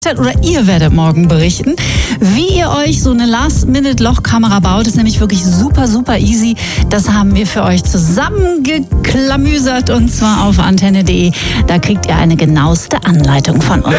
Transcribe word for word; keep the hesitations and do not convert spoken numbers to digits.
Oder ihr werdet morgen berichten, wie ihr euch so eine Last-Minute-Lochkamera baut. Das ist nämlich wirklich super, super easy. Das haben wir für euch zusammengeklamüsert und zwar auf antenne punkt de. Da kriegt ihr eine genaueste Anleitung von uns.